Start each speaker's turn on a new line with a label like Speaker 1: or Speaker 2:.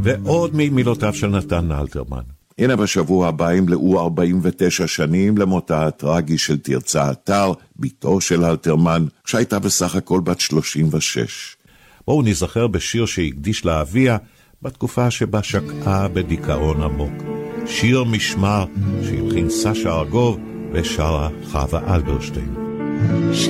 Speaker 1: ועוד ממילותיו של נתן אלתרמן.
Speaker 2: הנה בשבוע הבא ימלאו 49 שנים למותה הטרגי של תרצה אתר, ביתו של אלתרמן, שהייתה בסך הכל בת 36.
Speaker 1: בואו נזכר בשיר שהקדיש לאביה בתקופה שבה שקעה בדיכאון עמוק. שיר משמר שהלחין סשה ארגוב ושרה חווה אלברשטיין.